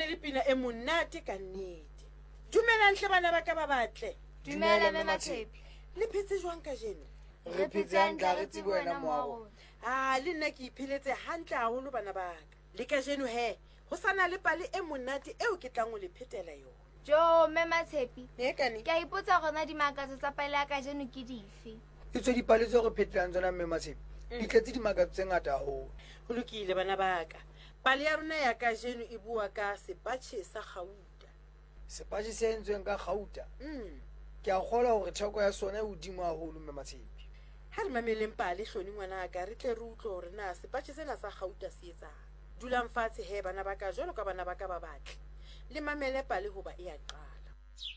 le pina e monate ka nnete. Dumelang hle bana ba ka ba batle. Dumela mme Matshepi. Le phetse jwang ka jeno? Re phetse hantle re tsebe wena moa. Le nna ke ipheletse hantle haholo bana ba ka. Le ka jeno ho sana le pale e monate eo ke tlang ho le phetela yona. Jo mme Matshepi. Kane. Ke a ipotsa gona dimakatso tsa pale ya ka jeno ke dife? Ke tswe dipale tse go phetelang tsona mme Matshepi. Di tletse dimakatso tse ngata haholo. Ho lokile bana ba ka. Pale ya rona ya ka jeno e bua ka sepatjhe sa Gauta. Sepatjhe se entsweng ka Gauta. Ke a kgola hore theko ya sona e hodimo haholo mme Matshepi. Ha re mameleng pale hloni ngwana ka re tle re utlwe hore na sepatjhe sena sa Gauta se etsang. Dulang fatshe bana ba ka jwalo ka bana ba ka ba batle. Le mamele pale hoba e a qala.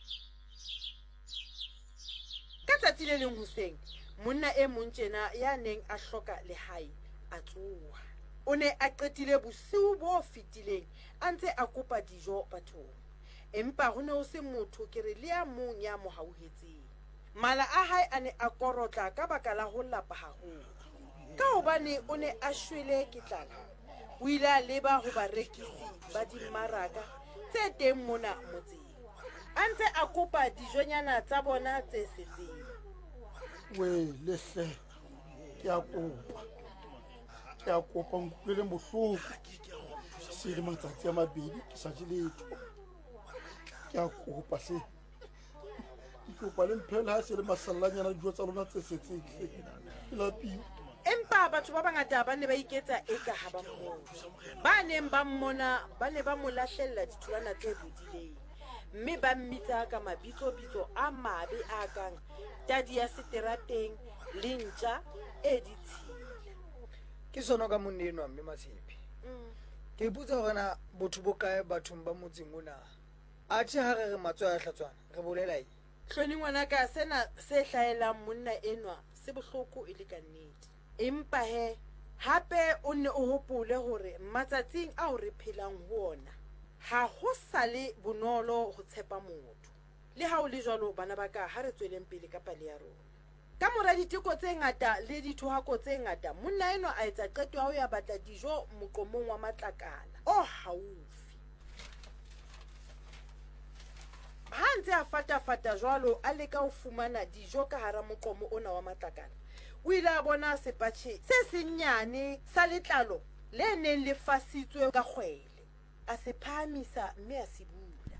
Ka tsatsi le leng hoseng, monna e mong tjena ya neng a hloka lehae a tsoha. O ne a qetile bosiu bo fetileng a ntse a kopa dijo bathong. Empa ho ne ho se motho ke re le ya mong ya mo hauhetseng. Mala a hae a ne a korotla ka baka la ho lapa haholo. Ka hobane o ne a shwele ke tlala. O ile a leba ho barekisi ba dimmaraka tse teng mona motseng. A ntse a kopa dijonyana tsa bona tse setseng. Lehle ke a kopa nkutlwele bohloko. Se le matsatsi a mabedi ke sa je letho. Ke a kopa hle. Ke kopa le mphele ha se le masallanyana dijo tsa lona tse setseng hle. Ke lapile. Empa batho ba bangata ba ne ba iketsa eka ha ba mmona. Ba neng ba mmona ba ne ba mo lahlella ditholwana tse bodileng. Mme ba mmitsa ka mabitso a mabe a kang tadi ya seterateng le ntja e ditshila. Ke sona ka monna enwa mme Matshepi. Ke ipotsa hore na botho bo kae bathong ba motseng ona. Athe ha re matswa a hlatswana re bolela eng? Hloni ngwana ka sena se hlahelang monna enwa se bohloko e le ka nnete. Empa hape o ne o hopole hore matsatsing ao re phelang ho ona ha ho sale bonolo ho tshepa motho. Le ha o le jwalo bana ba ka ha re tsweleng pele ka pale ya rona. Ka mora diteko tse ngata le dithohako tse ngata, monna enwa a etsa qeto ya ho ya batla dijo moqomong wa Matlakala o haufi. Ha ntse a fatafata jwalo a leka ho fumana dijo ka hara moqomo ona wa Matlakala, o ile a bona sepatjhe se senyane sa letlalo le neng le fasitswe ka kgwele. A se phahamisa mme a se bula.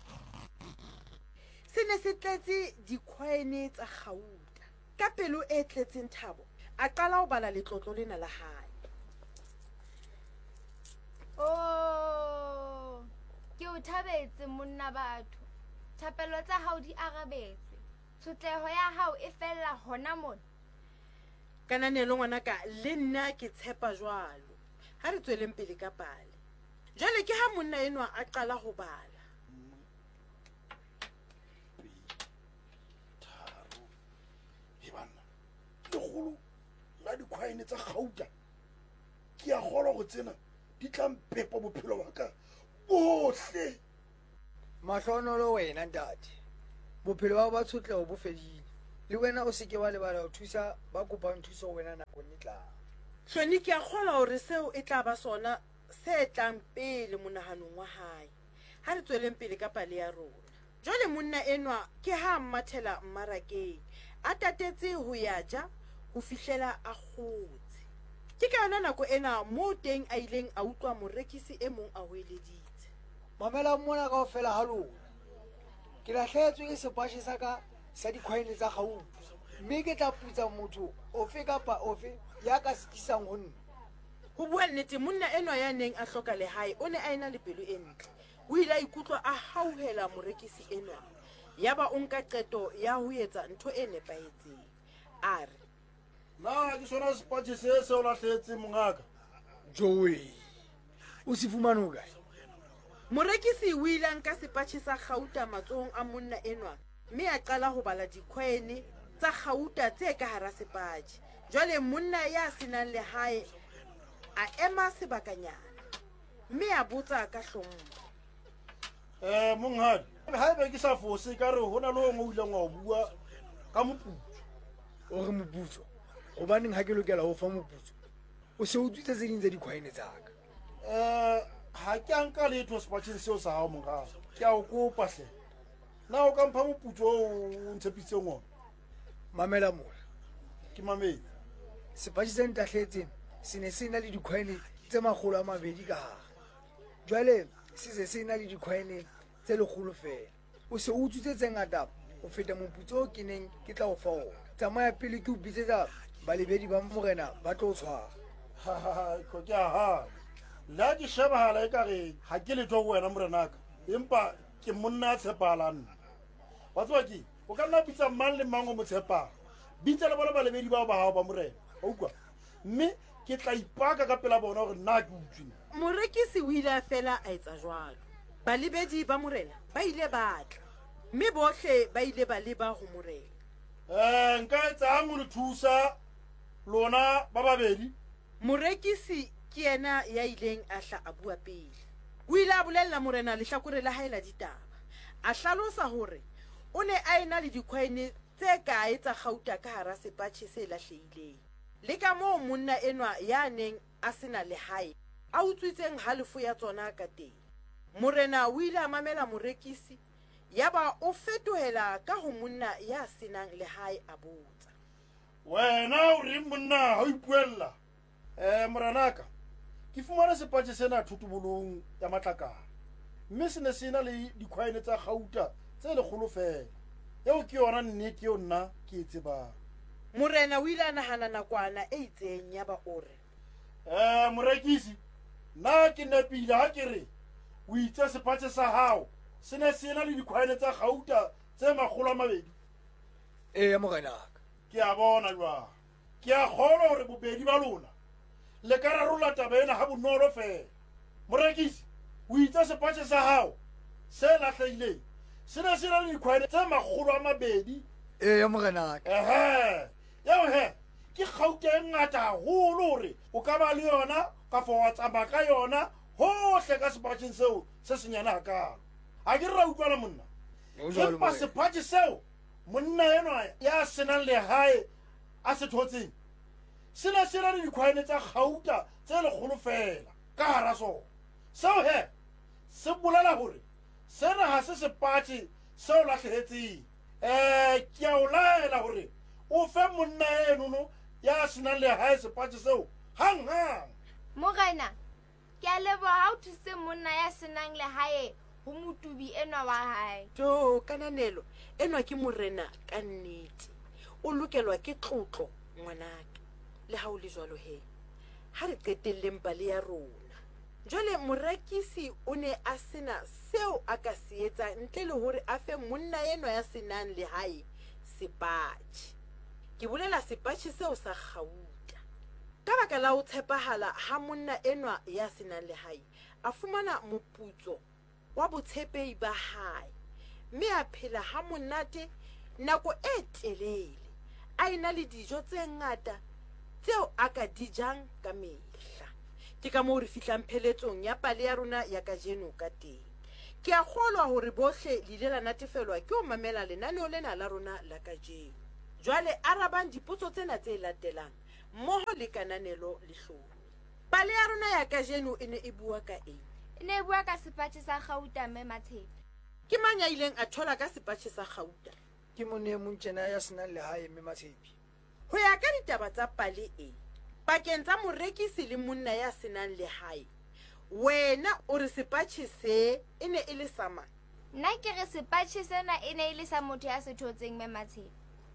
Se ne se tletse dikhoene tsa Gauta. Ka pelo e tletseng thabo, a qala ho bala letlotlo lena la hae. Ke o thabetse monna batho. Thapelo tsa hao di arabetse. Tshotleho ya hao e fella hona mona. Kananelo ngwana ka le nna ke tshepa jwalo. Ha re tsweleng pele ka pale. Jwale ke ha monna enwa a qala ho bala. Legolo la dikhoene tsa Gauta. Ke a kgolwa go tsena di tla mpepa bophelo ba ka bohle. Mahlonolo wena ntate. Bophelo ba ba tshotleho bo fedile. Le wena o se ke wa lebala ho thusa ba kopang thuso wena nakong e tlang. Hloni ke a kgolwa hore seo e tla ba sona se tlang pele monahanong wa hae. Ha re tsweleng pele ka pale ya rona. Jwale monna enwa ke ha mmathela mmarakeng. A tatetse ho ya ja ho fihlela a kgotse. Ke ka yona nako ena moo teng a ileng a utlwa morekisi e mong a hoeleditse. Mamela mona kaofela ha lona. Ke lahlehetswe ke sepatjhe sa ka sa dikhoene tsa Gauta. Mme ke tla putsa motho ofe kapa ofe ya ka sekisang ho nna. Ho bua nnete monna enwa ya neng a hloka lehae o ne a ena le pelo e ntle. O ile a ikutlwa a hauhela morekisi enwa. Yaba o nka qeto ya ho etsa ntho e nepahetseng. A re, Na ke sona sepatjhe se o lahlehetseng mongaka. Joey. O se fumane ho kae? Morekisi o ile nka sepatjhe sa Gauta matsohong a monna enwa. Mme a qala ho bala dikhoene tsa Gauta tse ka hara sepatjhe. Jwale monna ya senang lehae a ema sebakanyana. Mme a botsa ka hlompho. Monghadi, ha ebe ke sa fose ka re hona le o ileng wa bua ka moputso. O re moputso. Hobaneng ha ke lokela ho fa moputso? O se o tsitse tse ding tsa dikhoene tsa ka. ha ke a nka letho sepatšheng seo sa hao monga ke a o kopa hle na o ka mpha moputso o ntshepitseng ona mamela mona ke mametse sepatši se ntahletseng se ne se na le dikgwaene tse 200 ka gare jwale se se se na le dikgwaene tse 100 fela o se o utswitse tse ngata o feta moputso o ke neng ke tla o fa ona tsamaya pele ke o bitsetsa balebedi ba morena ba tlo o tshwara ko ke aha la ke shebahala e ka re ha ke letho go wena morenaka empa ke monna a tshepahalang wa tseba ke o ka nna bitsa mang le mang o mo tshepang bitsa le bona balebedi bao ba hao ba morena o utlwa mme ke tla ipaka ka pela bona gore nna ke utswile morekisi o ile fela a etsa jwalo balebedi ba morena ba ile batla mme bohle ba ile ba leba go morena nka etsang go le thusa lona ba babedi morekisi ke yena ya ileng a hla a bua pele o ile a bolella morena lehlakore la hae la ditaba a hlalosa hore o ne a ena le dikgwaene tse kae tsa gauta ka hara sepatšhe se lahlehileng le ka moo monna enwa ya neng a sena lehae a utswitseng halefo ya tsona ka teng morena o ile a mamela morekisi yaba o fetohela ka ho monna ya senang lehae a botsa wena o reng monna ha o ipuella morenaka ke fumana sepatše sena thutubolong ya matlakala mme se ne se na le dikgwaene tsa gauta tse 100 fela eo ke yona nnete eo nna ke e tsebang morena o ile a nahana nakwana e itseng yaba o re morekisi nna ke nepile ha ke re o itse sepatše sa hao se ne se na le dikgwaene tsa gauta tse 200 ee morenaka ke a bona jwang ke a kgolwa gore bobedi ba lona le ka rarolla taba ena ha bonolo fela morekisi o itse sepatše sa hao se lahlehileng se ne se na le dikgwaene tse 200 ee morenaka yeo he ke gauta e ngata haholo gore o ka ba le yona ka fo wa tsamaya ka yona hohle ka sepatšeng seo se senyane hakalo ha ke ra utlwana monna empa sepatše seo monna enwa ya senang lehae a se thotseng se na se na le dikgwaene tsa gauta tse 100 fela ka hara sona seo he se bolela gore sena ha se sepatše seo lahlehetseng ke a o laela gore o fe monna enono ya senang lehae sepatše seo hanghang morena ke a leboga ha o thusitse monna ya senang lehae ho motubi enwa wa hae to kananelo enwa ke morena ka nnete o lokelwa ke tlotlo ngwanaka le ha o le jwalo he ha re qetelleng pale ya rona jwale morekisi o ne a sena seo a ka se etsang ntle le hore a fe monna enwa ya senang lehae sepatše ke bolela sepatše seo sa gauta ka baka la ho tshepahala ha monna enwa ya senang lehae a fumana moputso wa botshepehi ba hae mme a phela ha monate nako e telele a ena le dijo tse ngata tseo a ka di jang ka mehla ke ka moo re fihlang pheletsong ya pale ya rona ya kajeno ka teng ke a kgolwa hore bohle le ile la natefelwa ke ho mamela lenaneo lena la rona la kajeno jwale arabang dipotso tsena tse latelang mmoho le kananelo lehlong pale ya rona ya kajeno e ne e bua ka eng e ne e bua ka sepatše sa gauta mme Matshepe ke mang ya ileng a thola ka sepatše sa gauta ke mone montjena ya senang lehae mme Matshepe ho ya ka ditaba tsa pale e pakeng tsa morekisi le monna ya senang lehae wena o re sepatše se e ne e le sama nna ke re sepatše sena e ne e le sa motho ya se thotseng mme Matshepe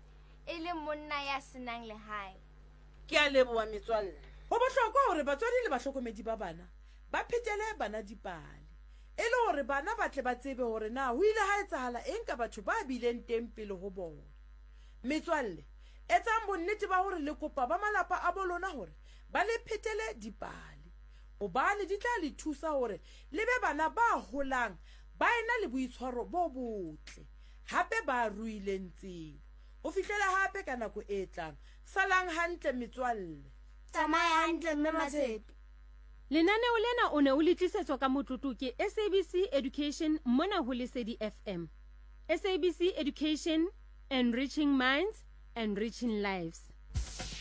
e le monna ya senang lehae ke a leboa metswalle ho bohlokwa hore batswadi le bahlokomedi ba bana ba phetele bana dipale e le hore bana ba tle ba tsebe hore na ho ile ha etsahala eng ka batho ba bileng teng pele ho bona metswalle etsang bonnete ba hore le kopa ba malapa a bolona hore ba le phetele dipale hobane di tla le thusa hore le be bana ba holang ba ena le boitshwaro bo botle hape ba ruileng tsebo ho fihlela hape ka nako e tlang salang hantle metswalle tsamaya hantle mme Matshepe lenaneo lena o ne o le tlisetswa ka motlotlo ke SABC Education mona ho Lesedi FM SABC Education, enriching minds, enriching lives.